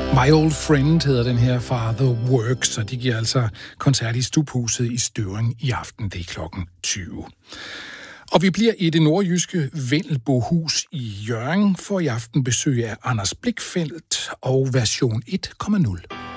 My Old Friend hedder den her fra The Works, og de giver altså koncert i Stubhuset i Støvring i aften. Det er klokken 20. Og vi bliver i det nordjyske Vendelbohus i Hjørring for i aften besøg af Anders Blichfeldt og version 1,0.